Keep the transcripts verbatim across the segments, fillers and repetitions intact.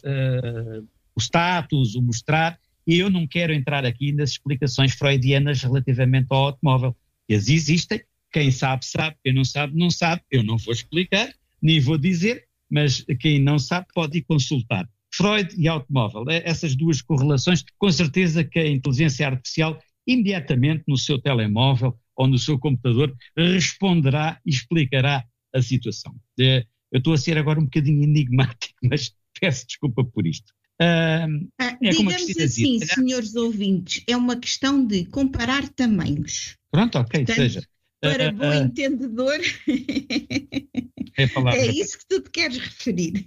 uh, o status, o mostrar, e eu não quero entrar aqui nas explicações freudianas relativamente ao automóvel. Eles existem, quem sabe, sabe, quem não sabe, não sabe, eu não vou explicar, nem vou dizer, mas quem não sabe pode ir consultar. Freud e automóvel, essas duas correlações, com certeza que a inteligência artificial imediatamente no seu telemóvel ou no seu computador responderá e explicará a situação. Eu estou a ser agora um bocadinho enigmático, mas peço desculpa por isto. Uh, ah, é digamos assim, dizer, senhores ouvintes, é uma questão de comparar tamanhos. Pronto, ok, portanto, seja. Para uh, bom uh, entendedor, é, é isso que tu te queres referir.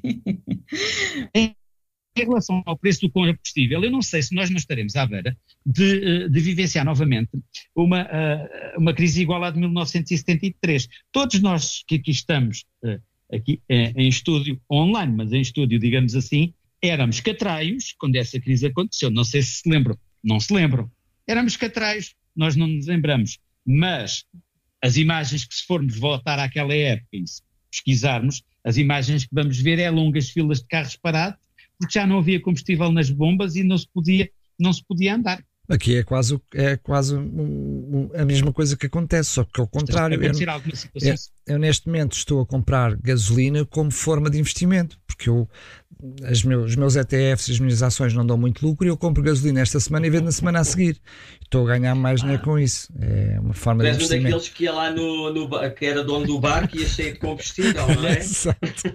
Em relação ao preço do combustível, eu não sei se nós não estaremos à beira de, de vivenciar novamente uma, uma crise igual à de mil novecentos e setenta e três. Todos nós que aqui estamos, aqui em estúdio online, mas em estúdio, digamos assim, éramos catraios quando essa crise aconteceu. Não sei se se lembram. Não se lembram. Éramos catraios, nós não nos lembramos. Mas as imagens que, se formos voltar àquela época e se pesquisarmos, as imagens que vamos ver é longas filas de carros parados, porque já não havia combustível nas bombas e não se podia, não se podia andar. Aqui é quase, é quase um, um, a mesma coisa que acontece, só que ao contrário. Eu, eu, eu neste momento estou a comprar gasolina como forma de investimento, porque eu, as meus, os meus E T Fs e as minhas ações não dão muito lucro e eu compro gasolina esta semana e vendo na semana a seguir. Estou a ganhar mais dinheiro ah. com isso. É uma forma de investimento. És um daqueles que ia lá no, no que era dono do barco e ia cheio de combustível, não é? Exato.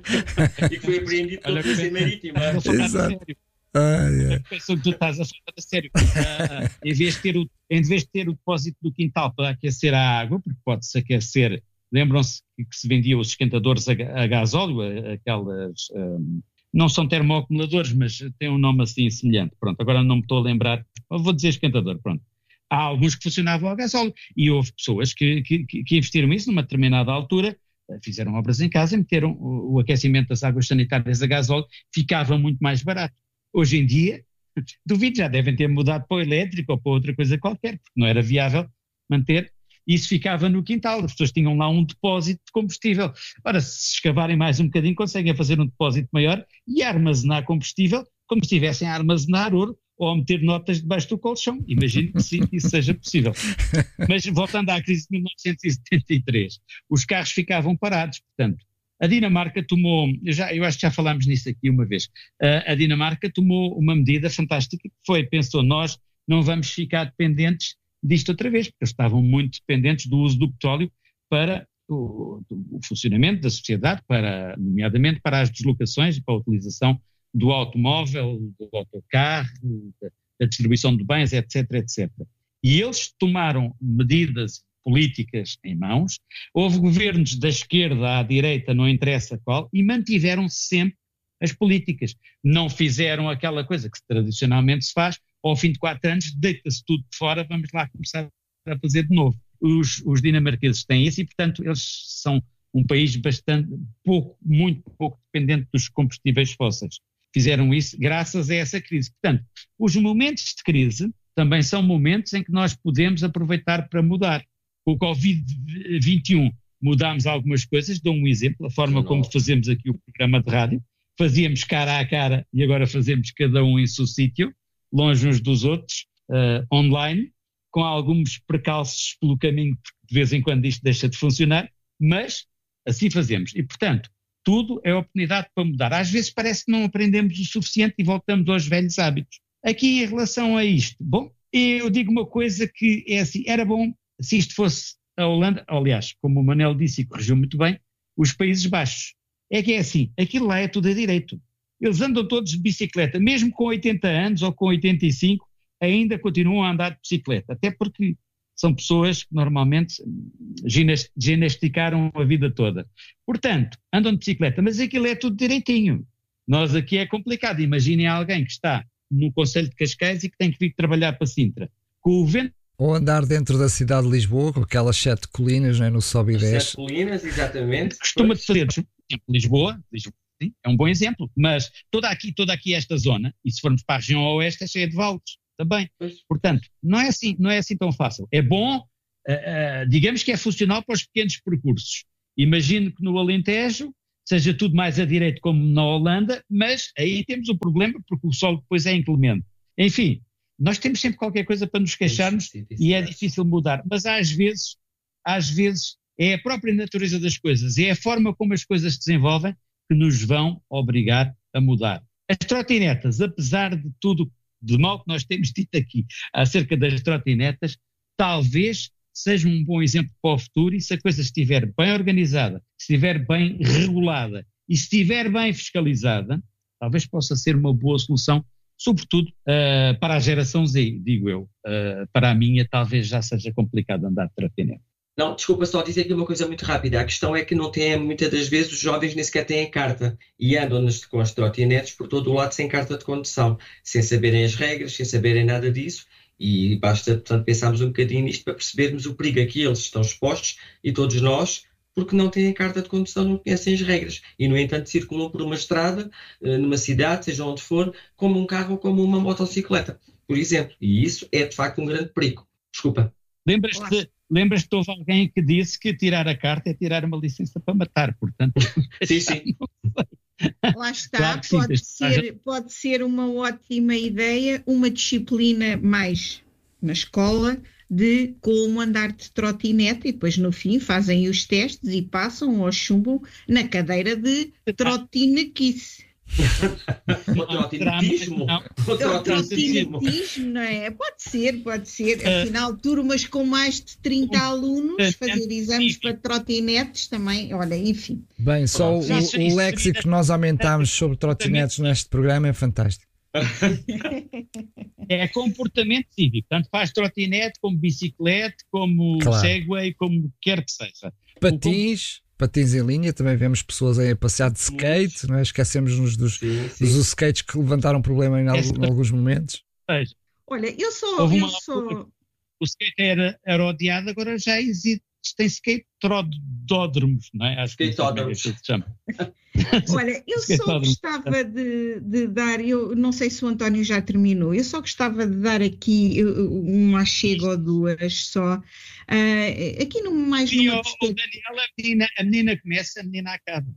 E que foi apreendido pela Polícia Marítima. Exato. Ah, yeah. Penso que tu estás a falar a sério. Uh, em, vez de ter o, em vez de ter o depósito do quintal para aquecer a água, porque pode-se aquecer, lembram-se que, que se vendia os esquentadores a, a gasóleo, aquelas, um, não são termoacumuladores, mas têm um nome assim semelhante. Pronto, agora não me estou a lembrar, vou dizer esquentador, pronto. Há alguns que funcionavam a gasóleo e houve pessoas que, que, que investiram isso numa determinada altura, fizeram obras em casa e meteram o, o aquecimento das águas sanitárias a gasóleo, ficava muito mais barato. Hoje em dia, duvido, já devem ter mudado para o elétrico ou para outra coisa qualquer, porque não era viável manter. Isso ficava no quintal, as pessoas tinham lá um depósito de combustível. Ora, se escavarem mais um bocadinho, conseguem fazer um depósito maior e armazenar combustível como se estivessem a armazenar ouro ou a meter notas debaixo do colchão. Imagino que sim, isso seja possível. Mas voltando à crise de mil novecentos e setenta e três, os carros ficavam parados, portanto. A Dinamarca tomou, eu, já, eu acho que já falámos nisso aqui uma vez, uh, a Dinamarca tomou uma medida fantástica que foi, pensou, nós não vamos ficar dependentes disto outra vez, porque estavam muito dependentes do uso do petróleo para o, o funcionamento da sociedade, para, nomeadamente para as deslocações e para a utilização do automóvel, do autocarro, da, da distribuição de bens, etc, etcétera. E eles tomaram medidas políticas em mãos, houve governos da esquerda à direita, não interessa qual, e mantiveram sempre as políticas. Não fizeram aquela coisa que tradicionalmente se faz, ao fim de quatro anos deita-se tudo de fora, vamos lá começar a fazer de novo. Os, os dinamarqueses têm isso e, portanto, eles são um país bastante, pouco, muito pouco dependente dos combustíveis fósseis. Fizeram isso graças a essa crise. Portanto, os momentos de crise também são momentos em que nós podemos aproveitar para mudar. Com o covid vinte e um mudámos algumas coisas, dou um exemplo, a forma como fazemos aqui o programa de rádio, fazíamos cara a cara e agora fazemos cada um em seu sítio, longe uns dos outros, uh, online, com alguns precalços pelo caminho, porque de vez em quando isto deixa de funcionar, mas assim fazemos. E, portanto, tudo é oportunidade para mudar. Às vezes parece que não aprendemos o suficiente e voltamos aos velhos hábitos. Aqui, em relação a isto, bom, eu digo uma coisa que é assim, era bom se isto fosse a Holanda, aliás, como o Manel disse e corrigiu muito bem, os Países Baixos. É que é assim, aquilo lá é tudo a direito. Eles andam todos de bicicleta, mesmo com oitenta anos ou com oitenta e cinco, ainda continuam a andar de bicicleta, até porque são pessoas que normalmente ginasticaram a vida toda. Portanto, andam de bicicleta, mas aquilo é tudo direitinho. Nós aqui é complicado. Imaginem alguém que está no Conselho de Cascais e que tem que vir trabalhar para Sintra. Com o vento. Ou andar dentro da cidade de Lisboa, com aquelas sete colinas, não é? No sobe e desce. Sete colinas, exatamente. Costuma de fazer, por exemplo, Lisboa, Lisboa sim, é um bom exemplo, mas toda aqui, toda aqui esta zona, e se formos para a região oeste, é cheia de vales também. Pois. Portanto, não é, assim, não é assim tão fácil. É bom, uh, uh, digamos que é funcional para os pequenos percursos. Imagino que no Alentejo seja tudo mais a direito como na Holanda, mas aí temos o problema porque o solo depois é inclemente. Enfim, nós temos sempre qualquer coisa para nos queixarmos e é difícil mudar, mas às vezes, às vezes é a própria natureza das coisas, é a forma como as coisas se desenvolvem que nos vão obrigar a mudar. As trotinetas, apesar de tudo de mal que nós temos dito aqui acerca das trotinetas, talvez seja um bom exemplo para o futuro e se a coisa estiver bem organizada, se estiver bem regulada e se estiver bem fiscalizada, talvez possa ser uma boa solução, sobretudo uh, para a geração Z, digo eu. Uh, para a minha talvez já seja complicado andar de trotinete. Não, desculpa só dizer aqui uma coisa muito rápida. A questão é que não tem, muitas das vezes os jovens nem sequer têm carta e andam nas, com as trotinetes por todo o lado sem carta de condução, sem saberem as regras, sem saberem nada disso e basta, portanto, pensarmos um bocadinho nisto para percebermos o perigo a que eles estão expostos e todos nós, porque não têm carta de condução, não conhecem as regras e, no entanto, circulam por uma estrada, numa cidade, seja onde for, como um carro ou como uma motocicleta, por exemplo. E isso é, de facto, um grande perigo. Desculpa. Lembras-te Lembras-te que houve alguém que disse que tirar a carta é tirar uma licença para matar, portanto... Sim, sim. Lá está, claro pode, sim, ser, pode ser uma ótima ideia, uma disciplina mais na escola de como andar de trotinete e depois no fim fazem os testes e passam ou chumbam na cadeira de trotinequice. O trotinetismo. O trotinetismo, não é? Pode ser, pode ser. Afinal, turmas com mais de trinta alunos, fazer exames para trotinetes também, olha, enfim. Bem, só o, o léxico que nós aumentámos sobre trotinetes neste programa é fantástico. É comportamento cívico, tanto faz trotinete como bicicleta, como claro. Segway, como quer que seja. Patins... Patins em linha, também vemos pessoas a passear de skate, não é? Esquecemos-nos dos, sim, sim. dos skates que levantaram problema em, algum, em alguns momentos. Olha, eu só... Eu só... O skate era, era odiado, agora já existe, tem skate-tródromos, não é? Acho que skate-tródromos. Se chama. Olha, eu só gostava de, de dar, eu não sei se o António já terminou, eu só gostava de dar aqui um achego ou duas só, uh, aqui no mais Sim, numa o, o Daniel, a menina, a menina começa, a menina acaba.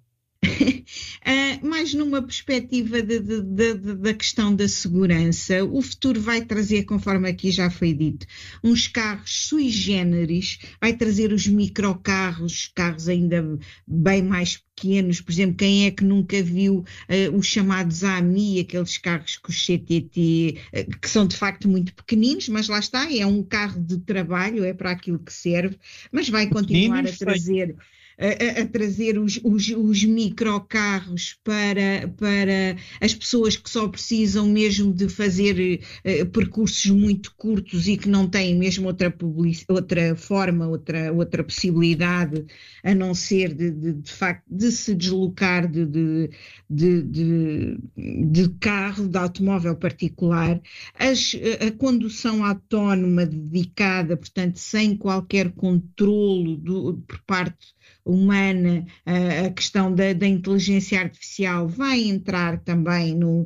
Uh, mais numa perspectiva de, de, de, de, da questão da segurança, o futuro vai trazer, conforme aqui já foi dito, uns carros sui generis, vai trazer os microcarros, carros ainda bem mais pequenos, por exemplo, quem é que nunca viu uh, os chamados A M I, aqueles carros com os C T T, uh, que são de facto muito pequeninos, mas lá está, é um carro de trabalho, é para aquilo que serve, mas vai continuar a trazer... A, a trazer os, os, os microcarros para, para as pessoas que só precisam mesmo de fazer uh, percursos muito curtos e que não têm mesmo outra, public, outra forma, outra, outra possibilidade, a não ser de, de, de facto de se deslocar de, de, de, de, de carro, de automóvel particular. As, a condução autónoma dedicada, portanto, sem qualquer controlo do, por parte humana, a questão da, da inteligência artificial vai entrar também no,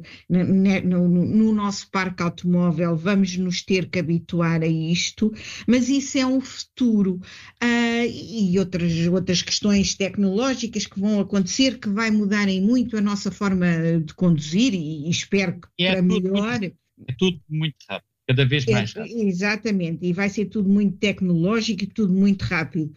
no, no, no nosso parque automóvel, vamos nos ter que habituar a isto, mas isso é um futuro uh, e outras, outras questões tecnológicas que vão acontecer, que vai mudarem muito a nossa forma de conduzir e, e espero que é para melhor. Muito, é tudo muito rápido. Cada vez mais rápido. É, exatamente, e vai ser tudo muito tecnológico e tudo muito rápido.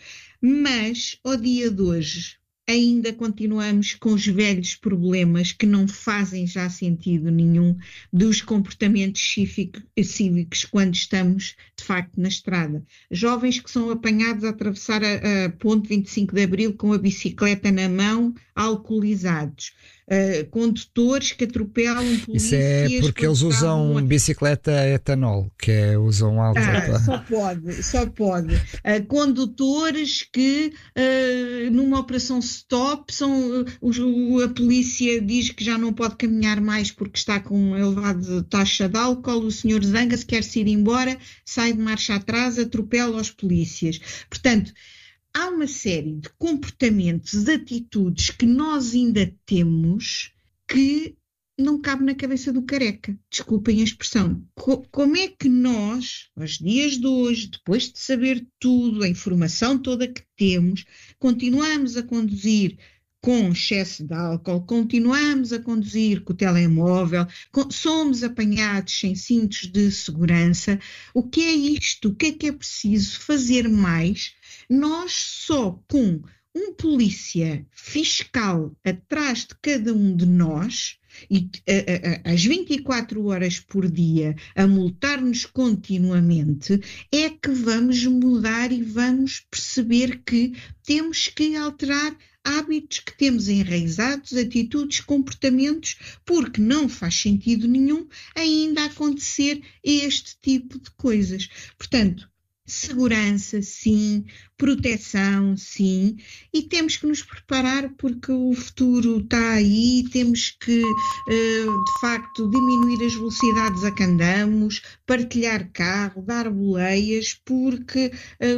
Mas, ao dia de hoje, ainda continuamos com os velhos problemas que não fazem já sentido nenhum dos comportamentos cívico, cívicos quando estamos, de facto, na estrada. Jovens que são apanhados a atravessar a, a ponte vinte e cinco de Abril com a bicicleta na mão, alcoolizados. Uh, condutores que atropelam polícias. Isso é porque eles usam uma... bicicleta etanol, que é, usam álcool. Ah, só pode, só pode. Uh, condutores que uh, numa operação stop são, uh, a polícia diz que já não pode caminhar mais porque está com uma elevada taxa de álcool, o senhor zanga-se, quer-se ir embora, sai de marcha atrás, atropela os polícias. Portanto, há uma série de comportamentos, de atitudes que nós ainda temos que não cabe na cabeça do careca. Desculpem a expressão. Co- como é que nós, aos dias de hoje, depois de saber tudo, a informação toda que temos, continuamos a conduzir com excesso de álcool, continuamos a conduzir com o telemóvel, com, somos apanhados sem cintos de segurança. O que é isto? O que é que é preciso fazer mais? Nós só com um polícia fiscal atrás de cada um de nós, e a, a, às vinte e quatro horas por dia, a multar-nos continuamente, é que vamos mudar e vamos perceber que temos que alterar hábitos que temos enraizados, atitudes, comportamentos, porque não faz sentido nenhum ainda acontecer este tipo de coisas. Portanto, segurança, sim, proteção, sim, e temos que nos preparar porque o futuro está aí, temos que, de facto, diminuir as velocidades a que andamos, partilhar carro, dar boleias, porque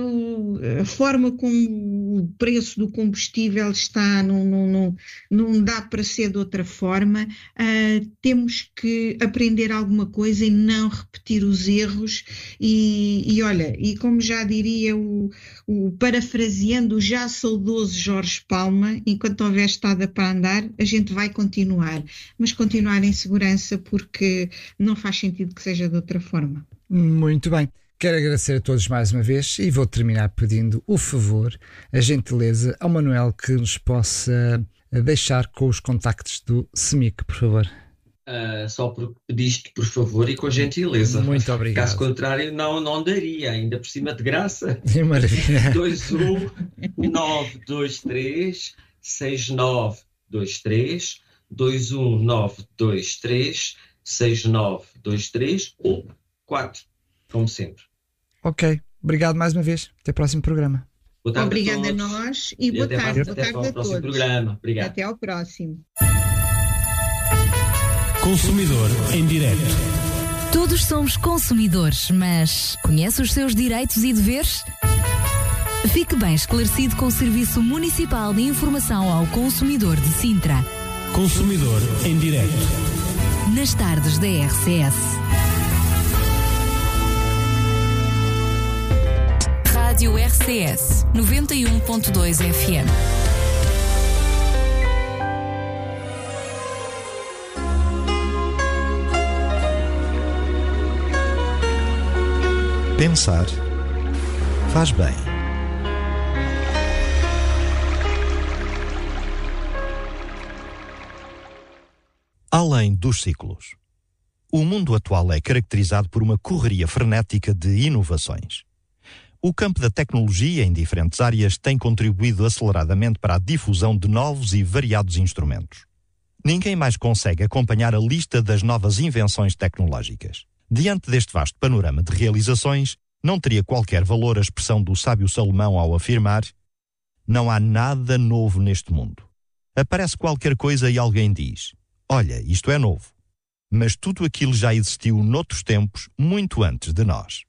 a forma como o preço do combustível está, não, não, não, não dá para ser de outra forma. Temos que aprender alguma coisa e não repetir os erros e, e olha, e como já diria o, o parafraseando o já saudoso Jorge Palma, enquanto houver estrada para andar, a gente vai continuar, mas continuar em segurança porque não faz sentido que seja de outra forma. Muito bem. Quero agradecer a todos mais uma vez e vou terminar pedindo o favor, a gentileza ao Manuel que nos possa deixar com os contactos do SEMIC, por favor. Uh, só porque pediste, por favor, e com gentileza. Muito obrigado. Caso contrário, não, não daria, ainda por cima de graça. Que maravilha. dois um nove dois três seis nove dois três, dois um nove dois três seis nove dois três ou quatro, como sempre. Ok, obrigado mais uma vez. Até o próximo programa. Obrigada a, a nós e, e boa tarde. Boa tarde a todos. Programa. Obrigado. Até ao próximo. Consumidor em Direto. Todos somos consumidores, mas conhece os seus direitos e deveres? Fique bem esclarecido com o Serviço Municipal de Informação ao Consumidor de Sintra. Consumidor em Direto. Nas tardes da R C S. Rádio R C S noventa e um ponto dois F M. Pensar faz bem. Além dos ciclos. O mundo atual é caracterizado por uma correria frenética de inovações. O campo da tecnologia em diferentes áreas tem contribuído aceleradamente para a difusão de novos e variados instrumentos. Ninguém mais consegue acompanhar a lista das novas invenções tecnológicas. Diante deste vasto panorama de realizações, não teria qualquer valor a expressão do sábio Salomão ao afirmar: não há nada novo neste mundo. Aparece qualquer coisa e alguém diz: olha, isto é novo. Mas tudo aquilo já existiu noutros tempos, muito antes de nós.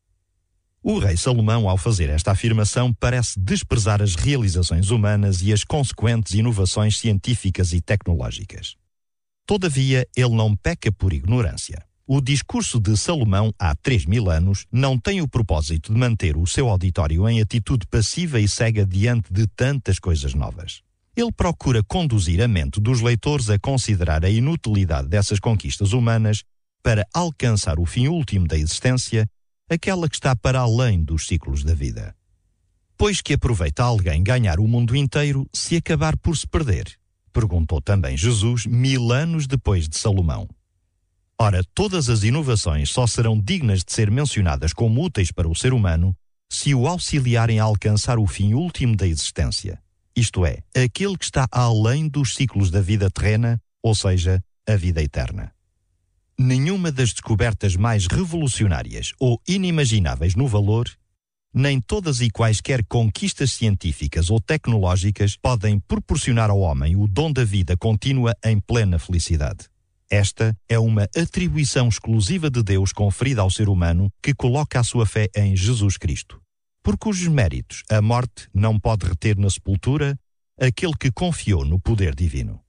O rei Salomão, ao fazer esta afirmação, parece desprezar as realizações humanas e as consequentes inovações científicas e tecnológicas. Todavia, ele não peca por ignorância. O discurso de Salomão há três mil anos não tem o propósito de manter o seu auditório em atitude passiva e cega diante de tantas coisas novas. Ele procura conduzir a mente dos leitores a considerar a inutilidade dessas conquistas humanas para alcançar o fim último da existência, aquela que está para além dos ciclos da vida. Pois que aproveita alguém ganhar o mundo inteiro se acabar por se perder? Perguntou também Jesus mil anos depois de Salomão. Ora, todas as inovações só serão dignas de ser mencionadas como úteis para o ser humano se o auxiliarem a alcançar o fim último da existência, isto é, aquele que está além dos ciclos da vida terrena, ou seja, a vida eterna. Nenhuma das descobertas mais revolucionárias ou inimagináveis no valor, nem todas e quaisquer conquistas científicas ou tecnológicas podem proporcionar ao homem o dom da vida contínua em plena felicidade. Esta é uma atribuição exclusiva de Deus conferida ao ser humano que coloca a sua fé em Jesus Cristo, por cujos méritos a morte não pode reter na sepultura aquele que confiou no poder divino.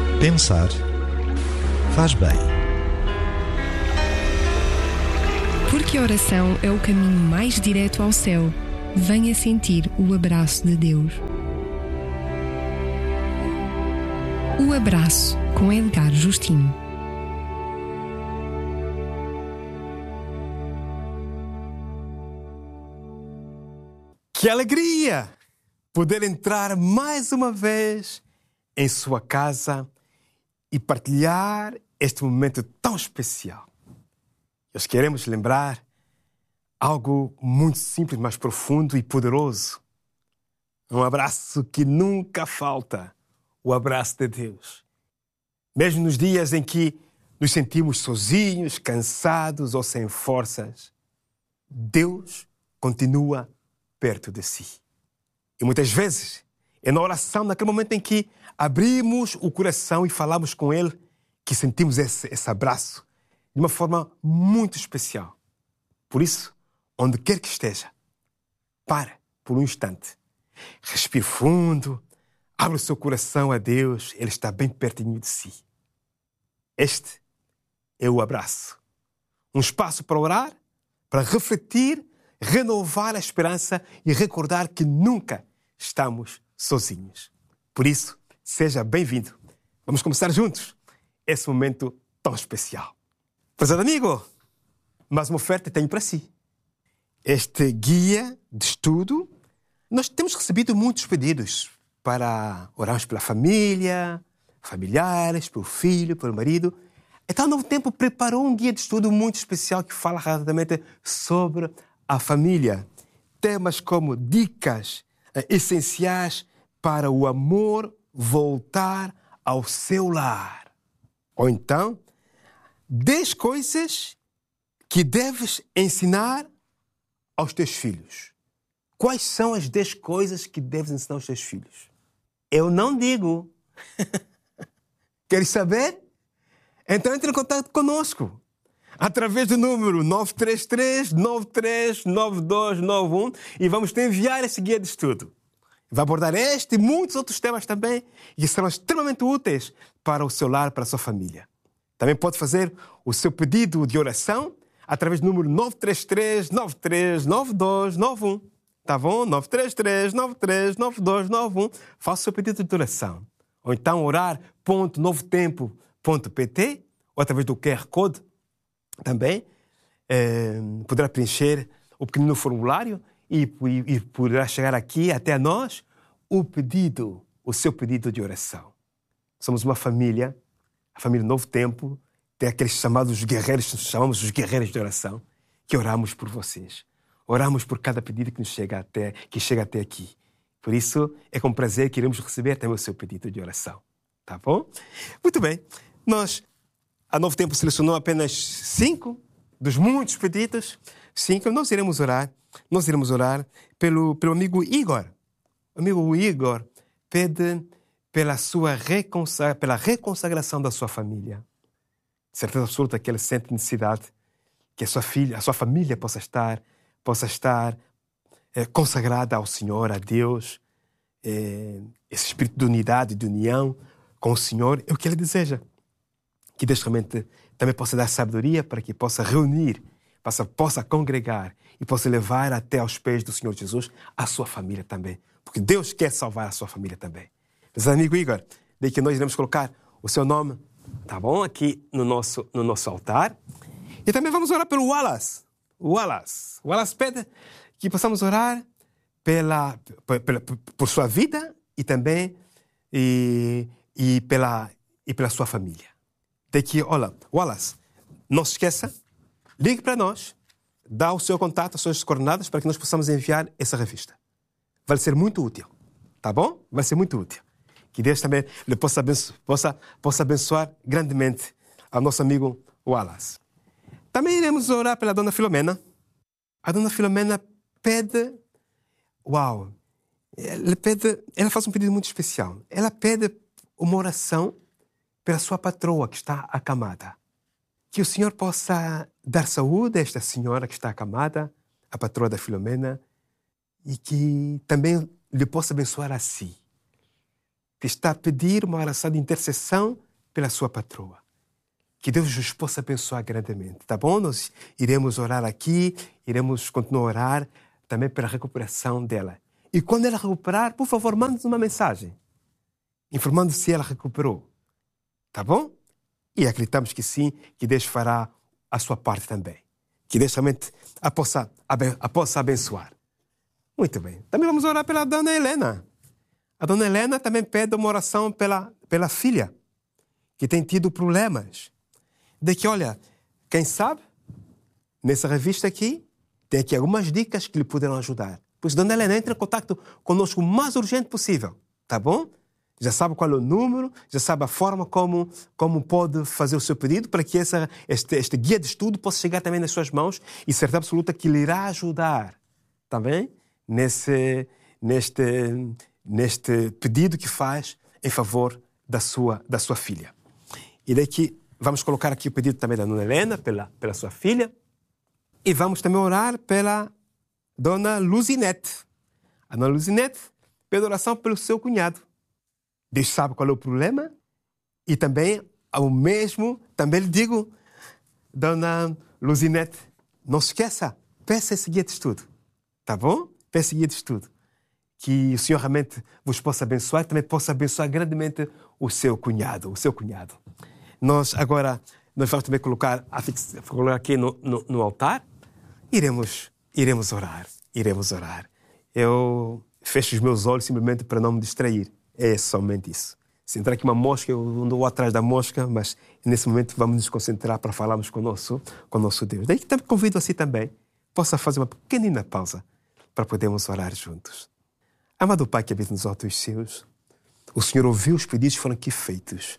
Pensar faz bem. Porque a oração é o caminho mais direto ao céu. Venha sentir o abraço de Deus. O Abraço, com Edgar Justino. Que alegria poder entrar mais uma vez em sua casa e partilhar este momento tão especial. Nós queremos lembrar algo muito simples, mas profundo e poderoso. Um abraço que nunca falta, o abraço de Deus. Mesmo nos dias em que nos sentimos sozinhos, cansados ou sem forças, Deus continua perto de si. E muitas vezes é na oração, naquele momento em que abrimos o coração e falamos com Ele, que sentimos esse, esse abraço de uma forma muito especial. Por isso, onde quer que esteja, pare por um instante, respire fundo, abre o seu coração a Deus, Ele está bem pertinho de si. Este é o abraço. Um espaço para orar, para refletir, renovar a esperança e recordar que nunca estamos sozinhos. Por isso, seja bem-vindo. Vamos começar juntos esse momento tão especial. Prezado amigo, mais uma oferta tenho para si. Este guia de estudo, nós temos recebido muitos pedidos para orarmos pela família, familiares, pelo filho, pelo marido. Então, ao Novo Tempo preparou um guia de estudo muito especial que fala rapidamente sobre a família. Temas como dicas eh, essenciais para o amor voltar ao seu lar. Ou então, dez coisas que deves ensinar aos teus filhos. Quais são as dez coisas que deves ensinar aos teus filhos? Eu não digo. Queres saber? Então entre em contato conosco. Através do número nove três três, nove três nove dois nove um e vamos te enviar esse guia de estudo. Vai abordar este e muitos outros temas também que serão extremamente úteis para o seu lar, para a sua família. Também pode fazer o seu pedido de oração através do número nove três três, nove três nove dois nove um. Tá bom? nove três três, nove três nove dois nove um. Faça o seu pedido de oração. Ou então orar ponto novotempo ponto pt ou através do Q R Code também eh, poderá preencher o pequenino formulário e, e, e poderá chegar aqui até a nós o pedido, o seu pedido de oração. Somos uma família, a família Novo Tempo, tem aqueles chamados guerreiros, chamamos os guerreiros de oração, que oramos por vocês. Oramos por cada pedido que nos chega até, que chega até aqui. Por isso, é com prazer que iremos receber também o seu pedido de oração. Tá bom? Muito bem. Nós, a Novo Tempo, selecionou apenas cinco dos muitos pedidos. Cinco. Nós iremos orar. Nós iremos orar pelo, pelo amigo Igor. O amigo Igor pede pela, sua reconsagra, pela reconsagração da sua família. Certeza absoluta que ele sente necessidade que a sua filha, a sua família possa estar, possa estar é, consagrada ao Senhor, a Deus. É, esse espírito de unidade, de união com o Senhor é o que ele deseja. Que Deus realmente também possa dar sabedoria para que possa reunir, possa, possa congregar e possa levar até aos pés do Senhor Jesus a sua família também. Porque Deus quer salvar a sua família também. Mas, amigo Igor, daí que nós iremos colocar o seu nome, tá bom? Aqui no nosso, no nosso altar. E também vamos orar pelo Wallace. Wallace. Wallace pede que possamos orar pela, pela, por sua vida e também e, e, pela, e pela sua família. Daí que, olha, Wallace, não se esqueça, ligue para nós, dá o seu contato, as suas coordenadas para que nós possamos enviar essa revista. Vai ser muito útil, tá bom? Vai ser muito útil. Que Deus também lhe possa, abenço- possa, possa abençoar grandemente ao nosso amigo Wallace. Também iremos orar pela Dona Filomena. A Dona Filomena pede... Uau! Ela, pede, ela faz um pedido muito especial. Ela pede uma oração pela sua patroa que está acamada. Que o Senhor possa dar saúde a esta senhora que está acamada, a patroa da Filomena, e que também lhe possa abençoar a si. Que está a pedir uma oração de intercessão pela sua patroa. Que Deus nos possa abençoar grandemente, tá bom? Nós iremos orar aqui, iremos continuar a orar também pela recuperação dela. E quando ela recuperar, por favor, mande-nos uma mensagem, informando se ela recuperou, tá bom? E acreditamos que sim, que Deus fará a sua parte também. Que Deus somente a possa, a possa abençoar. Muito bem. Também vamos orar pela dona Helena. A dona Helena também pede uma oração pela, pela filha, que tem tido problemas. De que, olha, quem sabe, nessa revista aqui, tem aqui algumas dicas que lhe poderão ajudar. Pois, dona Helena, entre em contato conosco o mais urgente possível, tá bom? Já sabe qual é o número, já sabe a forma como, como pode fazer o seu pedido para que essa, este, este guia de estudo possa chegar também nas suas mãos e certeza absoluta que lhe irá ajudar também nesse, neste, neste pedido que faz em favor da sua, da sua filha. E daqui vamos colocar aqui o pedido também da dona Helena pela, pela sua filha e vamos também orar pela dona Luzinete. A dona Luzinete pede oração pelo seu cunhado. Deus sabe qual é o problema e também, ao mesmo, também lhe digo, dona Luzinete, não se esqueça, peça esse guia de estudo, tá bom? Peça esse guia de estudo. Que o Senhor realmente vos possa abençoar e também possa abençoar grandemente o seu cunhado, o seu cunhado. Nós agora, nós vamos também colocar, colocar aqui no, no, no altar, iremos, iremos orar, iremos orar. Eu fecho os meus olhos simplesmente para não me distrair. É somente isso. Se entrar aqui uma mosca, eu não vou atrás da mosca, mas nesse momento vamos nos concentrar para falarmos com o nosso, com o nosso Deus. Daí também convido assim também, possa fazer uma pequenina pausa para podermos orar juntos. Amado Pai que habita nos altos céus, o Senhor ouviu os pedidos que foram aqui feitos.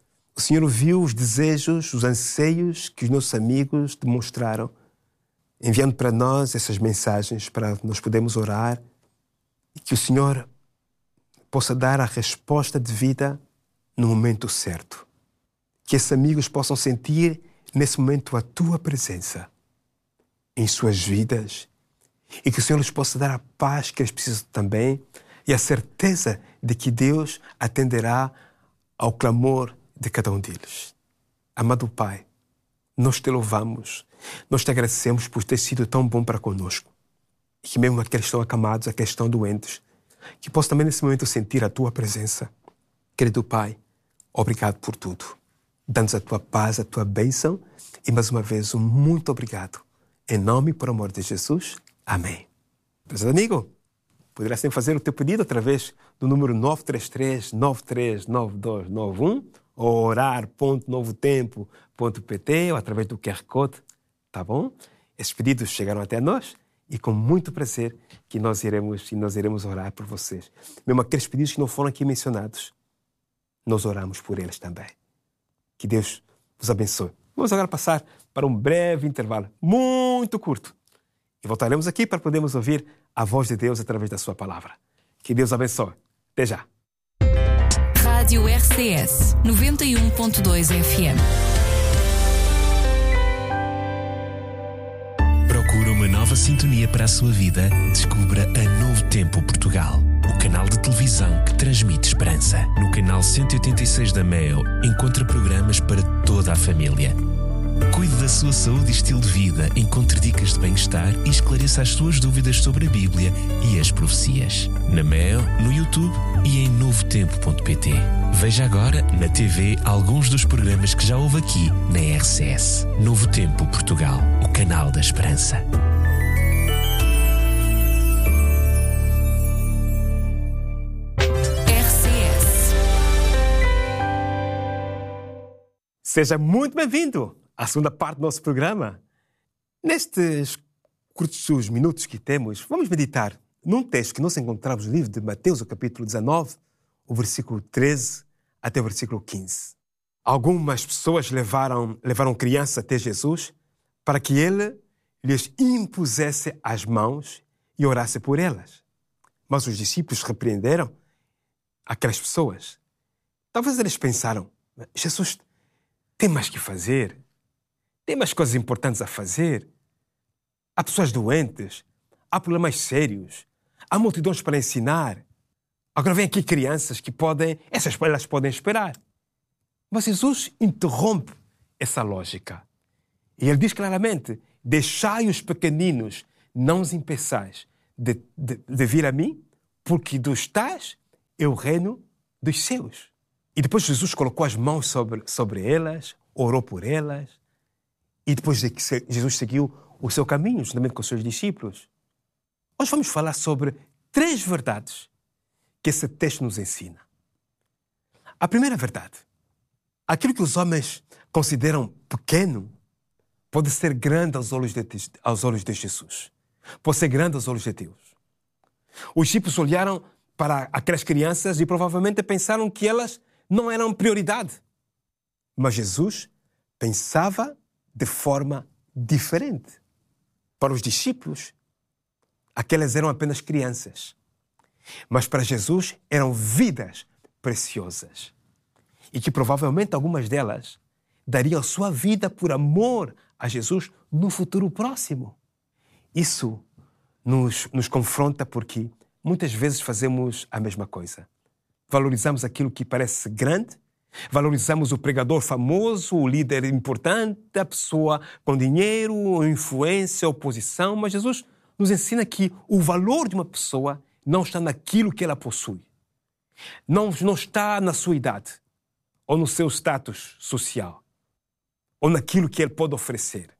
O Senhor ouviu os desejos, os anseios que os nossos amigos demonstraram, enviando para nós essas mensagens para nós podermos orar e que o Senhor possa dar a resposta devida no momento certo. Que esses amigos possam sentir nesse momento a Tua presença em suas vidas e que o Senhor lhes possa dar a paz que eles precisam também e a certeza de que Deus atenderá ao clamor de cada um deles. Amado Pai, nós Te louvamos, nós Te agradecemos por ter sido tão bom para conosco e que mesmo aqueles que estão acamados, aqueles que estão doentes, que possa também nesse momento sentir a Tua presença. Querido Pai, obrigado por tudo. Dá-nos a Tua paz, a Tua bênção e mais uma vez um muito obrigado. Em nome e por amor de Jesus. Amém. Prezado amigo, poderás sempre fazer o teu pedido através do número nove três três, nove três nove dois nove um ou orar ponto novo tempo ponto pt ou através do Q R Code, tá bom? Esses pedidos chegaram até nós e com muito prazer que nós iremos, nós iremos orar por vocês. Mesmo aqueles pedidos que não foram aqui mencionados, nós oramos por eles também. Que Deus vos abençoe. Vamos agora passar para um breve intervalo, muito curto. E voltaremos aqui para podermos ouvir a voz de Deus através da sua palavra. Que Deus abençoe. Até já. Rádio R C S noventa e um ponto dois F M. Procura uma nova sintonia para a sua vida? Descubra a Novo Tempo Portugal, o canal de televisão que transmite esperança. No canal cento e oitenta e seis da Meo, encontra programas para toda a família. Cuide da sua saúde e estilo de vida, encontre dicas de bem-estar e esclareça as suas dúvidas sobre a Bíblia e as profecias. Na Meo, no YouTube e em novo tempo ponto pt. Veja agora na T V alguns dos programas que já houve aqui na R C S. Novo Tempo Portugal, o canal da esperança. R C S. Seja muito bem-vindo à segunda parte do nosso programa. Nestes curtos minutos que temos, vamos meditar num texto que nós encontramos no livro de Mateus, o capítulo dezanove, o versículo treze até o versículo quinze. Algumas pessoas levaram, levaram crianças até Jesus para que ele lhes impusesse as mãos e orasse por elas. Mas os discípulos repreenderam aquelas pessoas. Talvez eles pensaram, Jesus tem mais que fazer, tem mais coisas importantes a fazer. Há pessoas doentes, há problemas sérios, há multidões para ensinar. Agora vem aqui crianças que podem, essas elas podem esperar. Mas Jesus interrompe essa lógica. E ele diz claramente, deixai os pequeninos, não os impeçais de, de, de vir a mim, porque dos tais é o reino dos seus. E depois Jesus colocou as mãos sobre, sobre elas, orou por elas, e depois Jesus seguiu o seu caminho, juntamente com os seus discípulos. Hoje vamos falar sobre três verdades que esse texto nos ensina. A primeira verdade, aquilo que os homens consideram pequeno pode ser grande aos olhos de, aos olhos de Jesus. Pode ser grande aos olhos de Deus. Os discípulos olharam para aquelas crianças e provavelmente pensaram que elas não eram prioridade. Mas Jesus pensava de forma diferente. Para os discípulos, aquelas eram apenas crianças. Mas para Jesus eram vidas preciosas. E que provavelmente algumas delas dariam sua vida por amor a Jesus no futuro próximo. Isso nos, nos confronta porque muitas vezes fazemos a mesma coisa. Valorizamos aquilo que parece grande, valorizamos o pregador famoso, o líder importante, a pessoa com dinheiro, influência, oposição, mas Jesus nos ensina que o valor de uma pessoa não está naquilo que ela possui. Não, não está na sua idade, ou no seu status social, ou naquilo que ele pode oferecer.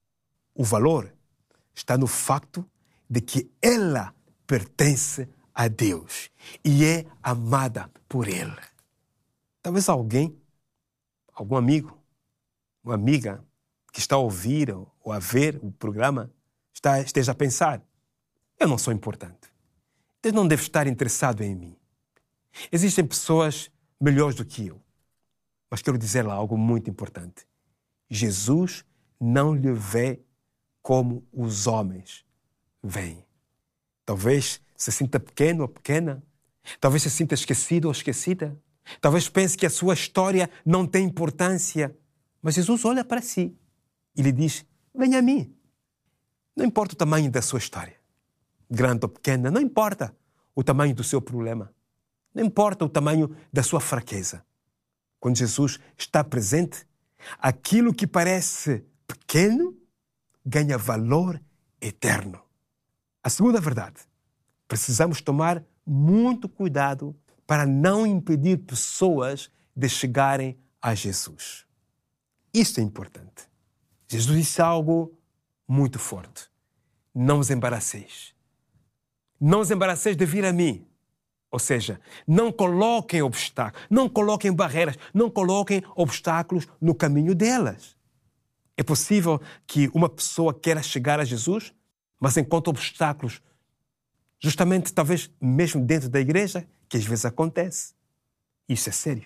O valor está no facto de que ela pertence a Deus e é amada por Ele. Talvez alguém, algum amigo, uma amiga que está a ouvir ou a ver o programa está, esteja a pensar, eu não sou importante. Deus não deve estar interessado em mim. Existem pessoas melhores do que eu. Mas quero dizer lá algo muito importante. Jesus não lhe vê como os homens veem. Talvez se sinta pequeno ou pequena. Talvez se sinta esquecido ou esquecida. Talvez pense que a sua história não tem importância. Mas Jesus olha para si e lhe diz, venha a mim. Não importa o tamanho da sua história, grande ou pequena, não importa o tamanho do seu problema. Não importa o tamanho da sua fraqueza. Quando Jesus está presente, aquilo que parece pequeno ganha valor eterno. A segunda verdade, precisamos tomar muito cuidado para não impedir pessoas de chegarem a Jesus. Isto é importante. Jesus disse algo muito forte. Não os embaraceis. Não os embaraceis de vir a mim. Ou seja, não coloquem obstáculos, não coloquem barreiras, não coloquem obstáculos no caminho delas. É possível que uma pessoa queira chegar a Jesus, mas encontre obstáculos, justamente talvez mesmo dentro da igreja, que às vezes acontece. Isso é sério.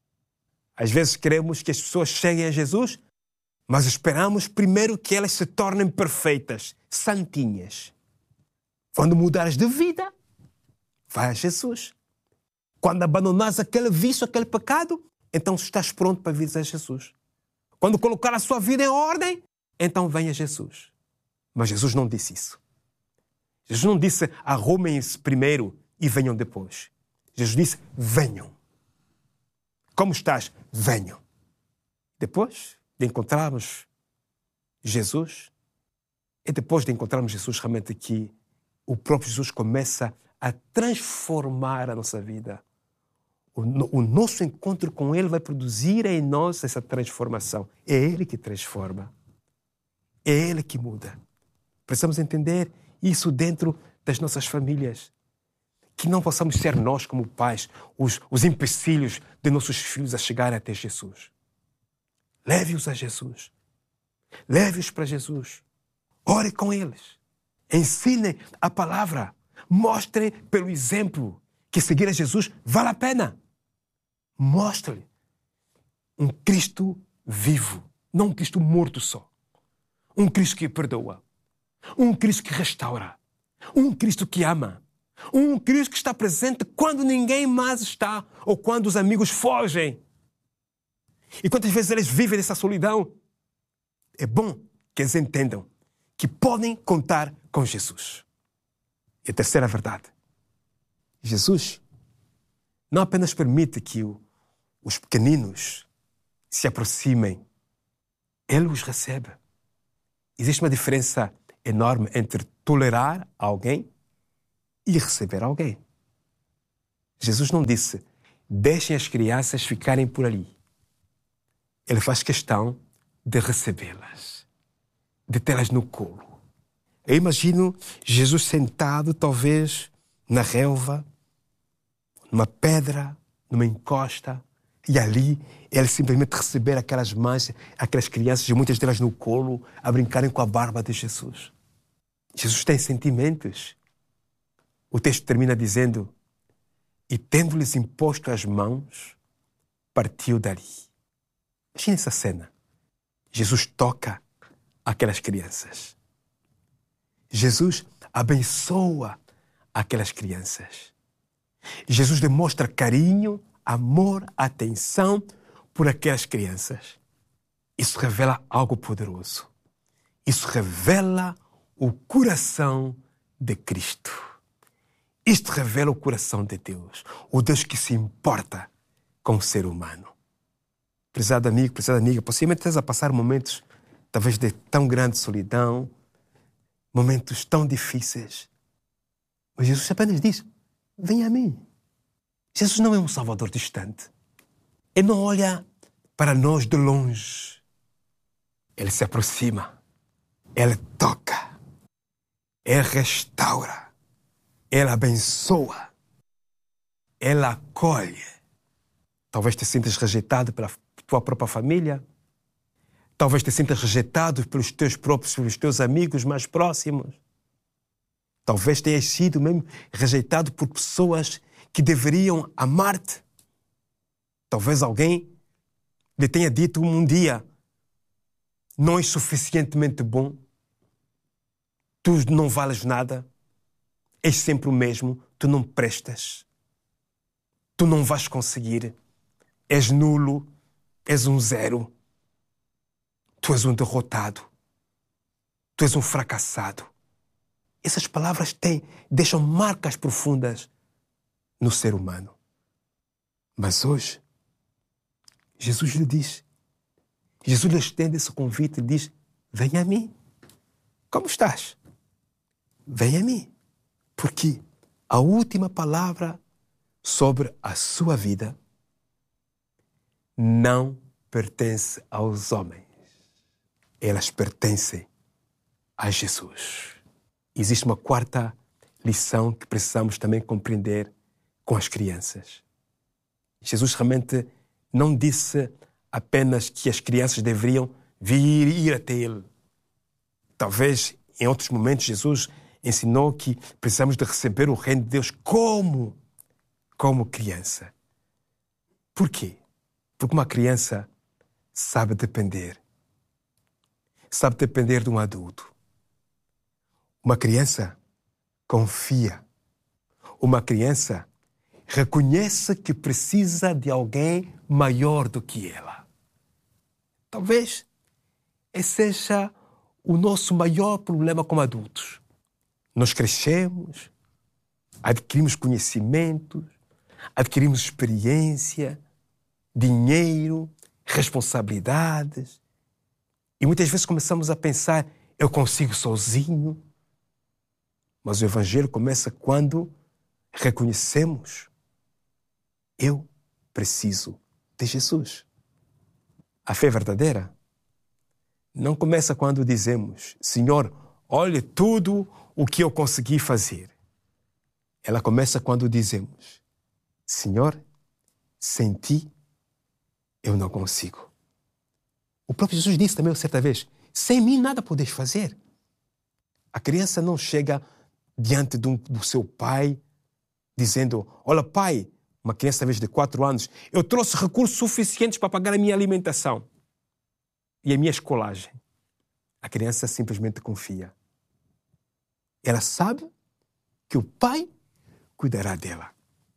Às vezes queremos que as pessoas cheguem a Jesus, mas esperamos primeiro que elas se tornem perfeitas, santinhas. Quando mudares de vida, vai a Jesus. Quando abandonares aquele vício, aquele pecado, então estás pronto para vir a Jesus. Quando colocar a sua vida em ordem, então vem a Jesus. Mas Jesus não disse isso. Jesus não disse arrumem-se primeiro e venham depois. Jesus disse venham. Como estás? Venham. Depois de encontrarmos Jesus, é depois de encontrarmos Jesus realmente que o próprio Jesus começa a transformar a nossa vida. O, o nosso encontro com Ele vai produzir em nós essa transformação. É Ele que transforma. É Ele que muda. Precisamos entender isso dentro das nossas famílias. Que não possamos ser nós, como pais, os, os empecilhos de nossos filhos a chegarem até Jesus. Leve-os a Jesus. Leve-os para Jesus. Ore com eles. Ensine a palavra. Mostre pelo exemplo que seguir a Jesus vale a pena. Mostre-lhe um Cristo vivo, não um Cristo morto só. Um Cristo que perdoa. Um Cristo que restaura. Um Cristo que ama. Um Cristo que está presente quando ninguém mais está ou quando os amigos fogem. E quantas vezes eles vivem nessa solidão? É bom que eles entendam que podem contar com Jesus. E a terceira verdade. Jesus não apenas permite que o, os pequeninos se aproximem Ele os recebe. Existe uma diferença enorme entre tolerar alguém e receber alguém. Jesus não disse, deixem as crianças ficarem por ali. Ele faz questão de recebê-las, de tê-las no colo. Eu imagino Jesus sentado, talvez, na relva, numa pedra, numa encosta, e ali ele simplesmente receber aquelas mães, aquelas crianças, e muitas delas no colo, a brincarem com a barba de Jesus. Jesus tem sentimentos. O texto termina dizendo, e tendo-lhes imposto as mãos, partiu dali. Imagina essa cena. Jesus toca aquelas crianças. Jesus abençoa aquelas crianças. Jesus demonstra carinho, amor, atenção por aquelas crianças. Isso revela algo poderoso. Isso revela o coração de Cristo. Isto revela o coração de Deus, o Deus que se importa com o ser humano. Prezado amigo, prezada amiga, possivelmente estás a passar momentos talvez de tão grande solidão, momentos tão difíceis. Mas Jesus apenas diz, venha a mim. Jesus não é um salvador distante. Ele não olha para nós de longe. Ele se aproxima. Ele toca. Ele restaura. Ele abençoa. Ele acolhe. Talvez te sintas rejeitado pela tua própria família. Talvez te sintas rejeitado pelos teus próprios, pelos teus amigos mais próximos. Talvez tenhas sido mesmo rejeitado por pessoas que deveriam amar-te. Talvez alguém lhe tenha dito um dia, não és suficientemente bom, tu não vales nada, és sempre o mesmo, tu não prestas, tu não vais conseguir, és nulo, és um zero, tu és um derrotado, tu és um fracassado. Essas palavras têm, deixam marcas profundas no ser humano. Mas hoje, Jesus lhe diz, Jesus lhe estende esse convite e diz, venha a mim. Como estás? Venha a mim. Porque a última palavra sobre a sua vida não pertence aos homens. Elas pertencem a Jesus. Existe uma quarta lição que precisamos também compreender com as crianças. Jesus realmente não disse apenas que as crianças deveriam vir e ir até Ele. Talvez, em outros momentos, Jesus ensinou que precisamos de receber o reino de Deus como, como criança. Por quê? Porque uma criança sabe depender. Sabe depender de um adulto. Uma criança confia. Uma criança reconhece que precisa de alguém maior do que ela. Talvez esse seja o nosso maior problema como adultos. Nós crescemos, adquirimos conhecimentos, adquirimos experiência, dinheiro, responsabilidades. E muitas vezes começamos a pensar, eu consigo sozinho. Mas o Evangelho começa quando reconhecemos, eu preciso de Jesus. A fé verdadeira não começa quando dizemos, Senhor, olhe tudo o que eu consegui fazer. Ela começa quando dizemos, Senhor, sem ti eu não consigo. O próprio Jesus disse também certa vez, sem mim nada podes fazer. A criança não chega diante do, do seu pai, dizendo, olha pai, uma criança talvez de quatro anos, eu trouxe recursos suficientes para pagar a minha alimentação e a minha escolagem. A criança simplesmente confia. Ela sabe que o pai cuidará dela.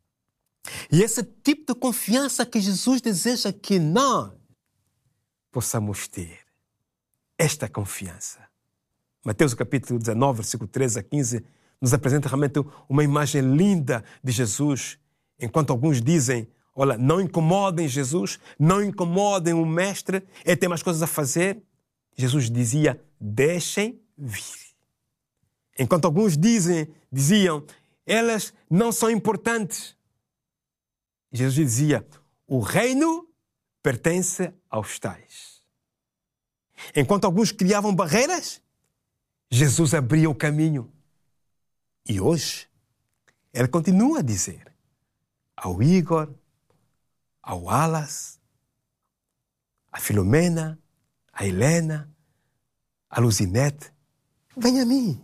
E esse tipo de confiança que Jesus deseja que nós possamos ter. Esta confiança. Mateus capítulo dezenove, versículo treze a quinze, nos apresenta realmente uma imagem linda de Jesus, enquanto alguns dizem, olha, não incomodem Jesus, não incomodem o mestre, ele tem mais coisas a fazer. Jesus dizia, deixem vir. Enquanto alguns dizem, diziam, elas não são importantes. Jesus dizia, o reino pertence aos tais. Enquanto alguns criavam barreiras, Jesus abria o caminho. E hoje, ele continua a dizer ao Igor, ao Alas, a Filomena, a Helena, a Luzinete, venha a mim.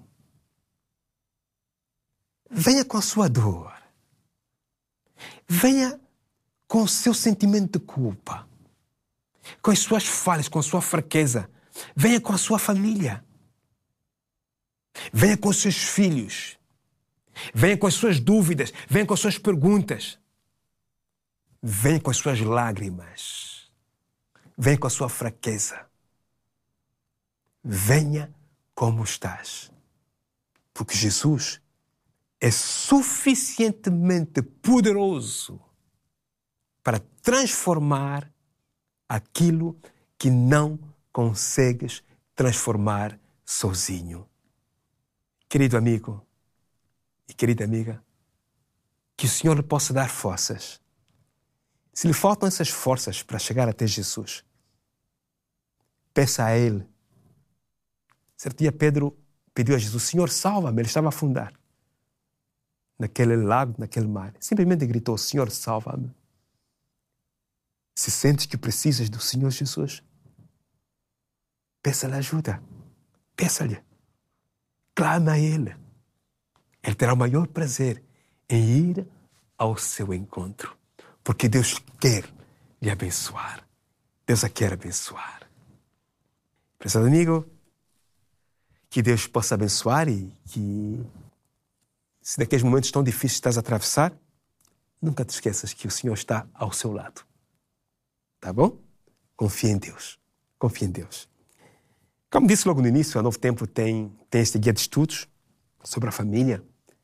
Venha com a sua dor. Venha com o seu sentimento de culpa, com as suas falhas, com a sua fraqueza. Venha com a sua família. Venha com os seus filhos. Venha com as suas dúvidas. Venha com as suas perguntas. Venha com as suas lágrimas. Venha com a sua fraqueza. Venha como estás. Porque Jesus é suficientemente poderoso para transformar aquilo que não consegues transformar sozinho. Querido amigo e querida amiga, que o Senhor lhe possa dar forças. Se lhe faltam essas forças para chegar até Jesus, peça a Ele. Certo dia Pedro pediu a Jesus, Senhor, salva-me. Ele estava a afundar naquele lago, naquele mar. Simplesmente gritou, Senhor, salva-me. Se sentes que precisas do Senhor Jesus, peça-lhe ajuda. Peça-lhe. Clama a Ele. Ele terá o maior prazer em ir ao seu encontro. Porque Deus quer lhe abençoar. Deus a quer abençoar. Prezado amigo, que Deus possa abençoar e que, se daqueles momentos tão difíceis estás a atravessar, nunca te esqueças que o Senhor está ao seu lado. Tá bom? Confia em Deus. Confia em Deus. Como disse logo no início, a Novo Tempo tem, tem este guia de estudos sobre a família.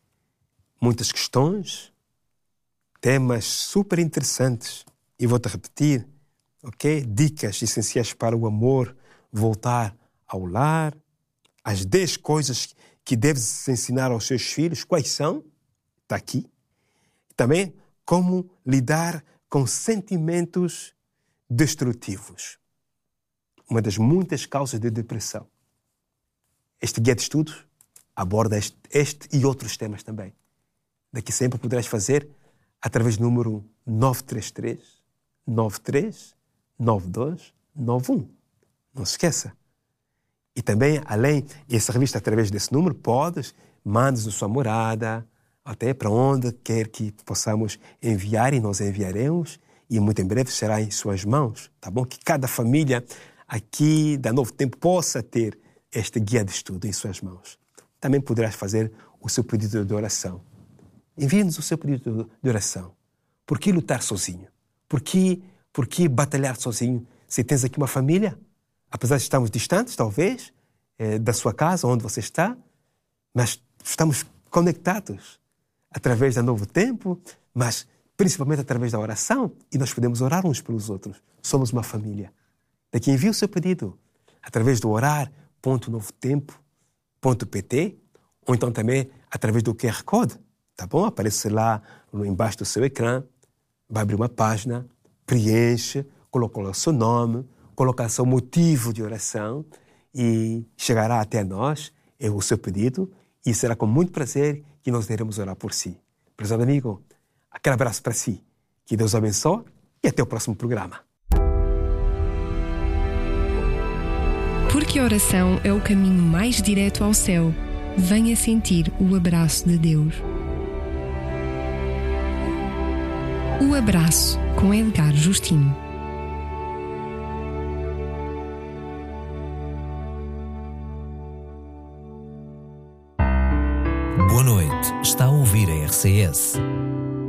Muitas questões, temas super interessantes. E vou-te repetir, ok? Dicas essenciais para o amor voltar ao lar. As dez coisas que deves ensinar aos seus filhos. Quais são? Está aqui. Também como lidar com sentimentos destrutivos. Uma das muitas causas de depressão. Este guia de estudos aborda este, este e outros temas também. Daqui sempre poderás fazer através do número nove três três, nove três nove dois nove um. Não se esqueça. E também, além dessa revista, através desse número, podes, mandes a sua morada, até para onde quer que possamos enviar, e nós enviaremos, e muito em breve será em suas mãos, tá bom? Que cada família aqui da Novo Tempo possa ter este guia de estudo em suas mãos. Também poderás fazer o seu pedido de oração. Envie-nos o seu pedido de oração. Por que lutar sozinho? Por que, por que batalhar sozinho? Se tens aqui uma família, apesar de estarmos distantes, talvez, eh, da sua casa, onde você está, mas estamos conectados através da Novo Tempo, mas principalmente através da oração, e nós podemos orar uns pelos outros. Somos uma família. Daqui envie o seu pedido através do orar ponto novo tempo ponto pt ou então também através do Q R Code, tá bom? Aparece lá embaixo do seu ecrã, vai abrir uma página, preenche, coloca o seu nome, coloca o seu motivo de oração e chegará até nós é o seu pedido e será com muito prazer que nós iremos orar por si. Prezado amigo, aquele abraço para si. Que Deus abençoe e até o próximo programa. Porque a oração é o caminho mais direto ao céu, venha sentir o abraço de Deus. O Abraço, com Edgar Justino. Boa noite, está a ouvir a R C S.